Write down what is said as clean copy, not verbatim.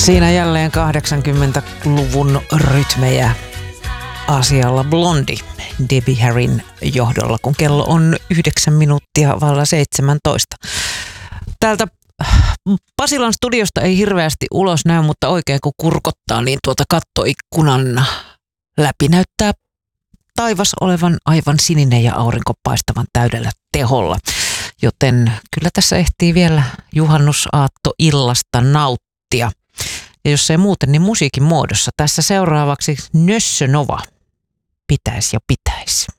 Siinä jälleen 80-luvun rytmejä asialla Blondi Debbie Harryn johdolla, kun kello on 9 minuuttia vailla 17. Täältä Pasilan studiosta ei hirveästi ulos näy, mutta oikein kun kurkottaa, niin tuota kattoikkunan läpi näyttää taivas olevan aivan sininen ja aurinko paistavan täydellä teholla. Joten kyllä tässä ehtii vielä juhannusaattoillasta nauttia. Ja jos ei muuten, niin musiikin muodossa. Tässä seuraavaksi Nössö Nova. Pitäis ja pitäis.